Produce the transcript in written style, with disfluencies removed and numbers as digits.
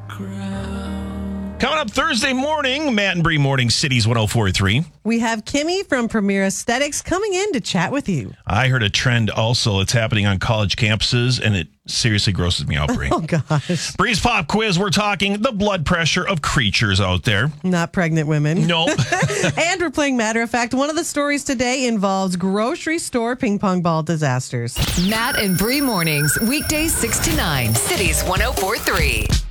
Coming up Thursday morning, Matt and Bree Morning Cities 104.3. We have Kimmy from Premier Aesthetics coming in to chat with you. I heard a trend also that's happening on college campuses, and it seriously grosses me out, Bree. Oh, gosh. Bree's Pop Quiz, we're talking the blood pressure of creatures out there. Not pregnant women. Nope. And we're playing Matter of Fact. One of the stories today involves grocery store ping pong ball disasters. Matt and Bree Mornings, weekdays 6 to 9, Cities 104.3.